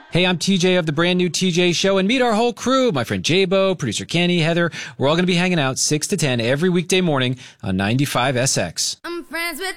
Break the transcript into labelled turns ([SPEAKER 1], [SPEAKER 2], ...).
[SPEAKER 1] Hey, I'm TJ of the brand new TJ Show, and meet our whole crew. My friend Jabo, producer Kenny, Heather. We're all going to be hanging out 6 to 10 every weekday morning on 95 SX.
[SPEAKER 2] I'm friends with